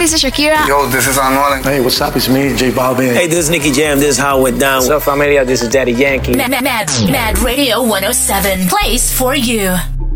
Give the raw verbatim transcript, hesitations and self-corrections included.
this is Shakira. Yo, this is Anuel. Hey, what's up? It's me, J Balvin. Hey, this is Nicky Jam. This is how it went down. What's up, familia? This is Daddy Yankee. Mad, Mad, Mad Radio one oh seven. Place for you.